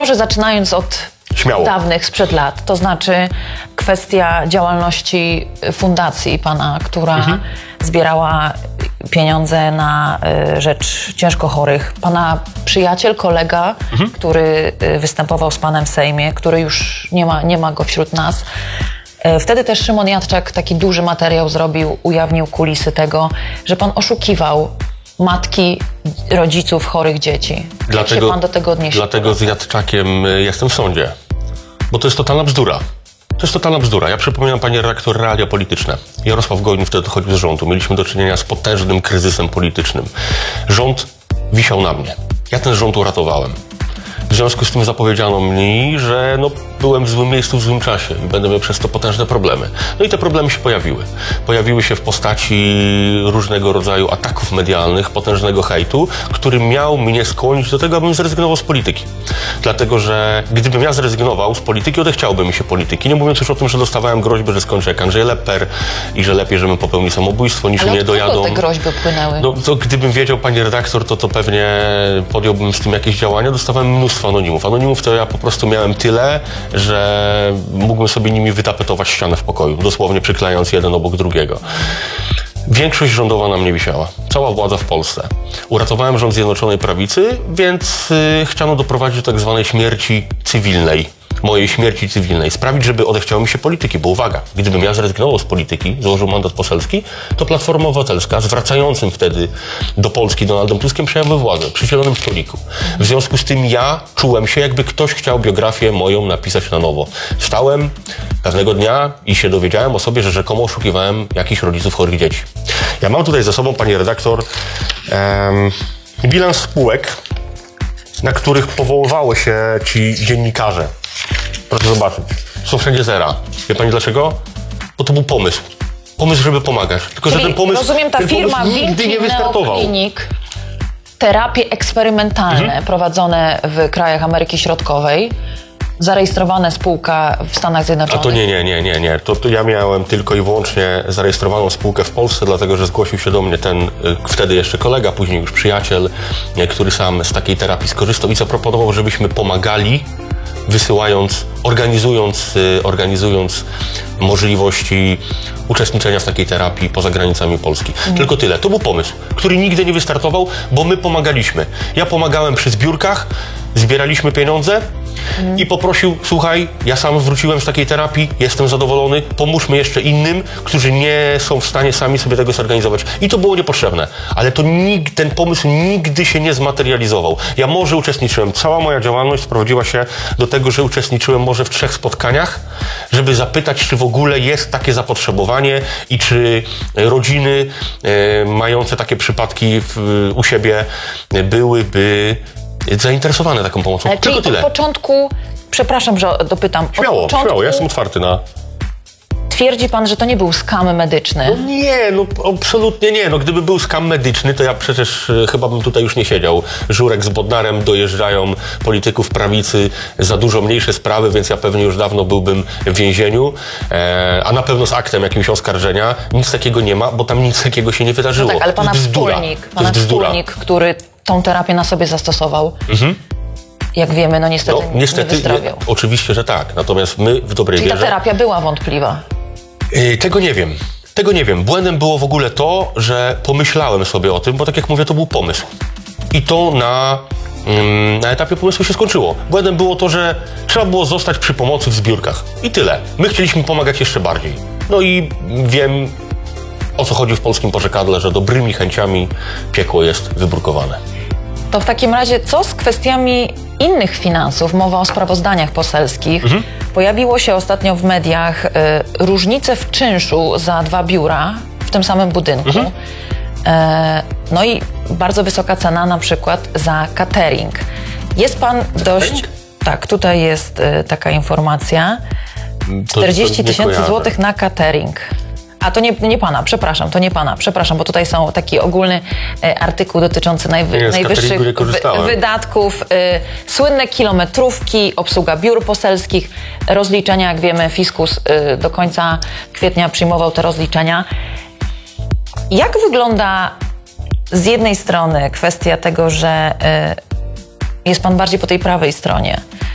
Może zaczynając od Śmiało. dawnych, sprzed lat, to znaczy kwestia działalności fundacji pana, która zbierała pieniądze na rzecz ciężko chorych. Pana przyjaciel, kolega, który występował z panem w Sejmie, który już nie ma go wśród nas. Wtedy też Szymon Jadczak taki duży materiał zrobił, ujawnił kulisy tego, że pan oszukiwał matki rodziców chorych dzieci. Jak się pan do tego odniesie? Dlatego z Jadczakiem jestem w sądzie. Bo to jest totalna bzdura. To jest totalna bzdura. Ja przypominam, panie redaktor, realia polityczne. Jarosław Gowin wtedy dochodził z rządu. Mieliśmy do czynienia z potężnym kryzysem politycznym. Rząd wisiał na mnie. Ja ten rząd uratowałem. W związku z tym zapowiedziano mi, że byłem w złym miejscu w złym czasie i będę miał przez to potężne problemy. No i te problemy się pojawiły. Pojawiły się w postaci różnego rodzaju ataków medialnych, potężnego hejtu, który miał mnie skłonić do tego, abym zrezygnował z polityki. Dlatego, że gdybym ja zrezygnował z polityki, odechciałby mi się polityki. Nie mówiąc już o tym, że dostawałem groźby, że skończę jak Andrzej Lepper i że lepiej, żebym popełnił samobójstwo, niż mnie dojadą. Ale od kogo te groźby płynęły? No to gdybym wiedział, pani redaktor, to pewnie podjąłbym z tym jakieś działania. Dostawałem mnóstwo anonimów. Anonimów to ja po prostu miałem tyle, że mógłbym sobie nimi wytapetować ścianę w pokoju, dosłownie przyklejając jeden obok drugiego. Większość rządowa na mnie wisiała. Cała władza w Polsce. Uratowałem rząd Zjednoczonej Prawicy, więc chciano doprowadzić do tak zwanej śmierci cywilnej. Mojej śmierci cywilnej. Sprawić, żeby odechciało mi się polityki. Bo uwaga, gdybym ja zrezygnował z polityki, złożył mandat poselski, to Platforma Obywatelska, zwracającym wtedy do Polski Donaldem Tuskiem, przejęłaby władzę przy zielonym stoliku. W związku z tym ja czułem się, jakby ktoś chciał biografię moją napisać na nowo. Wstałem pewnego dnia i się dowiedziałem o sobie, że rzekomo oszukiwałem jakichś rodziców chorych dzieci. Ja mam tutaj za sobą, pani redaktor, bilans spółek, na których powoływało się ci dziennikarze. Proszę zobaczyć. Są wszędzie zera. Wie pani dlaczego? Bo to był pomysł. Pomysł, żeby pomagać. Tylko, czyli że ten pomysł, rozumiem, ta firma nigdy nie wystartował. Klinik, terapie eksperymentalne prowadzone w krajach Ameryki Środkowej, zarejestrowana spółka w Stanach Zjednoczonych. A to nie. To ja miałem tylko i wyłącznie zarejestrowaną spółkę w Polsce, dlatego że zgłosił się do mnie ten wtedy jeszcze kolega, później już przyjaciel, który sam z takiej terapii skorzystał i zaproponował, żebyśmy pomagali, wysyłając, organizując możliwości uczestniczenia w takiej terapii poza granicami Polski. Tylko tyle. To był pomysł, który nigdy nie wystartował, bo my pomagaliśmy. Ja pomagałem przy zbiórkach, zbieraliśmy pieniądze i poprosił, słuchaj, ja sam wróciłem z takiej terapii, jestem zadowolony, pomóżmy jeszcze innym, którzy nie są w stanie sami sobie tego zorganizować. I to było niepotrzebne, ale ten pomysł nigdy się nie zmaterializował. Ja może uczestniczyłem, cała moja działalność sprowadziła się do tego, że uczestniczyłem może w 3 spotkaniach, żeby zapytać, czy w ogóle jest takie zapotrzebowanie i czy rodziny mające takie przypadki u siebie byłyby zainteresowane taką pomocą. Tylko czyli tyle. Od początku, przepraszam, że dopytam. Śmiało, ja jestem otwarty na... Twierdzi pan, że to nie był skam medyczny? Absolutnie nie. Gdyby był skam medyczny, to ja przecież chyba bym tutaj już nie siedział. Żurek z Bodnarem dojeżdżają polityków prawicy za dużo mniejsze sprawy, więc ja pewnie już dawno byłbym w więzieniu, a na pewno z aktem jakiegoś oskarżenia. Nic takiego nie ma, bo tam nic takiego się nie wydarzyło. No tak, ale pana wspólnik, który tą terapię na sobie zastosował, jak wiemy, niestety nie wyzdrowiał. Oczywiście, że tak. Natomiast my w dobrej wierze... Czyli ta terapia była wątpliwa? Tego nie wiem. Błędem było w ogóle to, że pomyślałem sobie o tym, bo tak jak mówię, to był pomysł. I to na etapie pomysłu się skończyło. Błędem było to, że trzeba było zostać przy pomocy w zbiórkach. I tyle. My chcieliśmy pomagać jeszcze bardziej. No i wiem, o co chodzi w polskim porzekadle, że dobrymi chęciami piekło jest wybrukowane. To w takim razie co z kwestiami innych finansów? Mowa o sprawozdaniach poselskich. Pojawiło się ostatnio w mediach różnice w czynszu za 2 biura w tym samym budynku. No i bardzo wysoka cena na przykład za catering. Jest pan dość... Tak, tutaj jest taka informacja. 40 000 złotych na catering. A to nie pana, przepraszam, bo tutaj są taki ogólny artykuł dotyczący najwyższych wydatków, słynne kilometrówki, obsługa biur poselskich, rozliczenia, jak wiemy, fiskus do końca kwietnia przyjmował te rozliczenia. Jak wygląda z jednej strony kwestia tego, że jest pan bardziej po tej prawej stronie,